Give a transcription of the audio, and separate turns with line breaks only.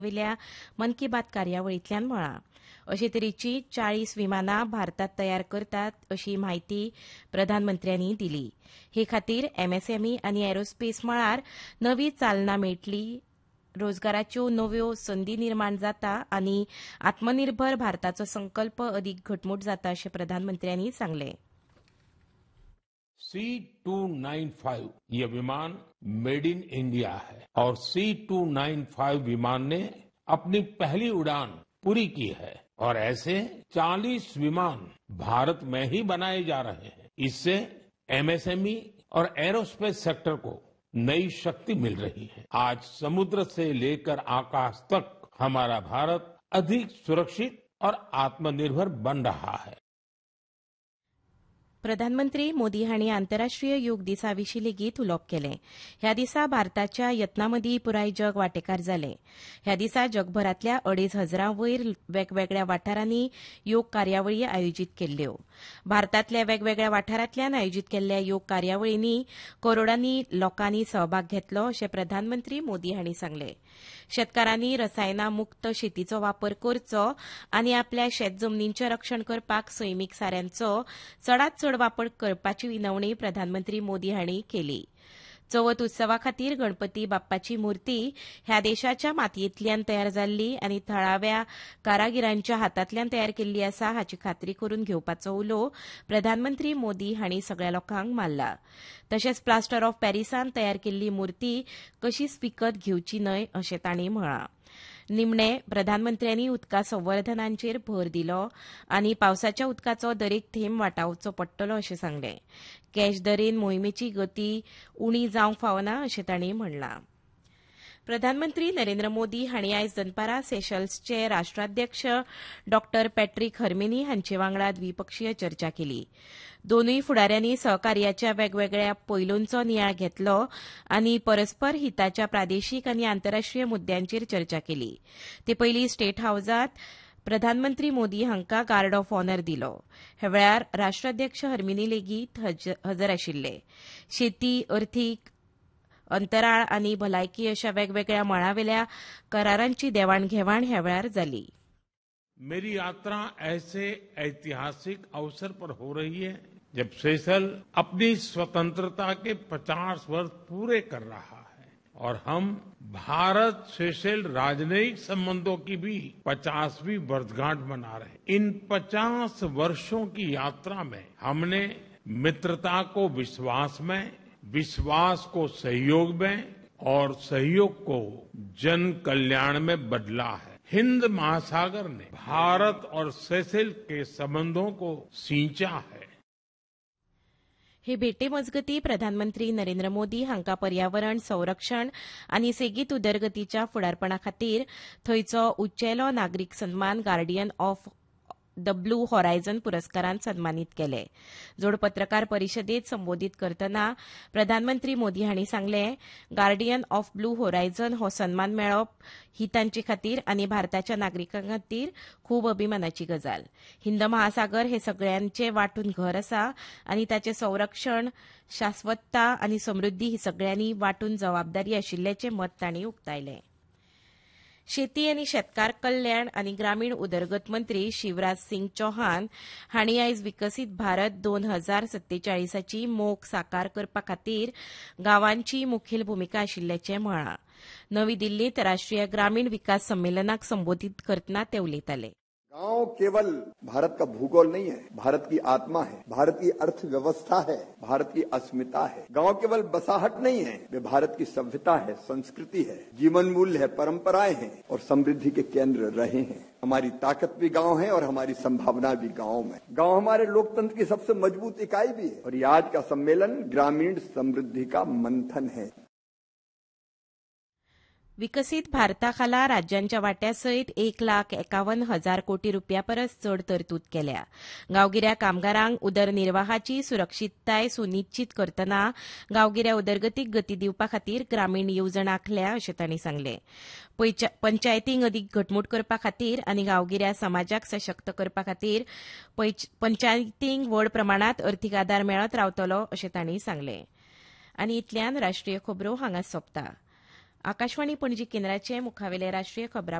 विल्या मन की बात कार्यावळींतल्यान म्हळां. अशे तरेची 40 विमानां भारतात तयार करतात अशी म्हायती प्रधानमंत्र्यांनी दिली. हे खातीर एमएसएमई आनी एरोस्पेस मळार नवी चालना मेळटली, रोजगाराच्यो नव्यो संदी निर्माण जाता आनी आत्मनिर्भर भारताचो संकल्प अदीक घटमूट जाता अशें प्रधानमंत्र्यांनी सांगलें.
C295 ये विमान मेड इन इंडिया है और C295 विमान ने अपनी पहली उड़ान पूरी की है और ऐसे 40 विमान भारत में ही बनाए जा रहे हैं. इससे एमएसएमई और एरोस्पेस सेक्टर को नई शक्ति मिल रही है. आज समुद्र से लेकर आकाश तक हमारा भारत अधिक सुरक्षित और आत्मनिर्भर बन रहा है.
प्रधानमंत्री मोदी हांणी आंतरराष्ट्रीय योग दिसा विशीं लेगीत उलोवप केलें. ह्या दिसा भारताच्या यत्नांमदीं पुराय जग वांटेकार जालें. ह्या दिसा जगभरांतल्या 2,500 वयर वेगवेगळ्या वाठारांनी योग कार्यावळी आयोजीत केल्ल्यो. भारतांतल्या वेगवेगळ्या वाठारांतल्यान आयोजीत केल्ल्या योग कार्यावळींनी करोडांनी लोकांनी सहभाग घेतलो अशें प्रधानमंत्री मोदी हांणी सांगलें. शेतकारांनी रसायनां मुक्त शेतीचो वापर करचो आनी आपल्या शेत जमनींचें रक्षण करपाक सैमीक साऱ्यांचो चडांत चड वापर करपाची विनवणी प्रधानमंत्री मोदी हांणी केली. चवथ उत्सवा खातीर गणपती बाप्पाची मुर्ती ह्या देशाच्या मातयेंतल्यान तयार जाल्ली आनी थळाव्या कारागिरांच्या हातांतल्यान तयार केल्ली आसा हाची खात्री करून घेवपाचो उलो प्रधानमंत्री मोदी हांणी सगळ्या लोकांक मारला. तशेंच प्लास्टर ऑफ पॅरिसान तयार केल्ली मुर्ती कशीच विकत घेवची न्हय अशें तांणी म्हळां. निमणे प्रधानमंत्र्यांनी उदका संवर्धनांचेर भर दिलो आनी पावसाच्या उदकाचो दरेक थेंब वाटावचो पडटलो अशें सांगलें. कॅच द रेन मोहिमेची गती उणी जावंक फावना अशें तांणी म्हणलां. प्रधानमंत्री नरेंद्र मोदी हांणी आयज दनपारां सेशल्सचे राष्ट्राध्यक्ष डॉ पॅट्रीक हर्मेनी हांचे वांगडा द्विपक्षीय चर्चा केली. दोनूय फुडाऱ्यांनी सहकार्याच्या वेगवेगळ्या पैलूंचो नियाळ घेतलो आनी परस्पर हिताच्या प्रादेशीक आनी आंतरराष्ट्रीय मुद्द्यांचेर चर्चा केली. ते पयलीं स्टेट हावसांत प्रधानमंत्री मोदी हांकां गार्ड ऑफ ऑनर दिलो. ह्या वेळार राष्ट्राध्यक्ष हर्मेनी लेगीत हजर आशिल्ले. शेती, अर्थीक, अंतराळ आनी भलायकी अशा वेगवेगळ्या मळावेल्या करारांची देवाण-घेवाण ह्या वेळार जाली.
मेरी यात्रा ऐसे ऐतिहासिक अवसर पर हो रही है जब सेशल अपनी स्वतंत्रता के 50 वर्ष पूरे कर रहा है और हम भारत सेशल राजनयिक संबंधों की भी 50वीं वर्षगांठ मना रहे हैं. इन 50 वर्षों की यात्रा में हमने मित्रता को विश्वास में, विश्वास को सहयोग में और सहयोग को जन कल्याण में बदला है. हिंद महासागर ने भारत और सेशल के संबंधों को सींचा है.
हे भेटे मजगती प्रधानमंत्री नरेंद्र मोदी हांका पर्यावरण संरक्षण आनी सेगीत उदरगतीच्या फुडारपणा खातीर थंयचो उंचेलो नागरीक सन्मान guardian of the blue horizon पुरस्कारान सन्मानीत केले. जोड पत्रकार परिशदेत संबोधीत करतना प्रधानमंत्री मोदी हांणी सांगलें, गार्डियन ऑफ ब्लू हॉरायझन हो सन्मान मेळप ही तांचे खातीर आनी भारताच्या नागरिकां खातीर खूब अभिमानाची गजाल. हिंद महासागर हे सगळ्यांचे वांटून घर आसा आनी ताचें संरक्षण, शाश्वतता आनी समृद्धी ही सगळ्यांनी वांटून जबाबदारी आशिल्ल्याचें मत तांणी उक्तायलें. शेती आनी शेतकार कल्याण आनी ग्रामीण उदरगत मंत्री शिवराज सिंग चौहान हांणी आयज विकसीत भारत 2047ची मोख साकार करपा खातीर गांवांची मुखेल भुमिका आशिल्ल्याचें म्हळां. नवी दिल्लीत राष्ट्रीय ग्रामीण विकास संमेलनाक संबोधीत करतना ते उलयताले.
गांव केवल भारत का भूगोल नहीं है, भारत की आत्मा है, भारत की अर्थव्यवस्था है, भारत की अस्मिता है. गांव केवल बसाहट नहीं है, वे भारत की सभ्यता है, संस्कृति है, जीवन मूल्य है, परंपराएं हैं और समृद्धि के केंद्र रहे हैं. हमारी ताकत भी गांव है और हमारी संभावना भी गांव में. गांव हमारे लोकतंत्र की सबसे मजबूत इकाई भी है और ये आज का सम्मेलन ग्रामीण समृद्धि का मंथन है.
विकसीत भारताखाला राज्यांच्या वाट्या सयत 1,51,000 कोटी रुपया परस चड तरतूद केल्या. गांवगिऱ्या कामगारांक उदरनिर्वाहाची सुरक्षीतताय सुनिश्चित करतना गांवगिऱ्या उदरगतीक गती दिवपा खातीर ग्रामीण येवजण आंखल्या अशें तांणी सांगलें. पंचायतींक अदीक घटमूट करपा खातीर आनी गांवगिऱ्या समाजाक सशक्त करपा खातीर पंचायतींक व्हड प्रमाणांत अर्थीक आदार मेळत रावतलो अशें तांणी सांगलें. आनी इतल्यान राष्ट्रीय खबरो हांगाच सोंपता. आकाशवाणी पणजी केंद्राचे मुखावेले राष्ट्रीय खबरां